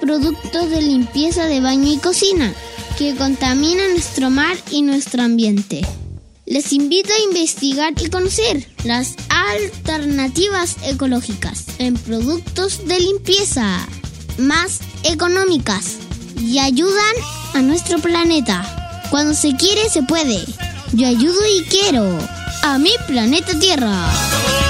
productos de limpieza de baño y cocina que contaminan nuestro mar y nuestro ambiente. Les invito a investigar y conocer las alternativas ecológicas en productos de limpieza más económicas y ayudan a nuestro planeta. Cuando se quiere, se puede. Yo ayudo y quiero a mi planeta Tierra.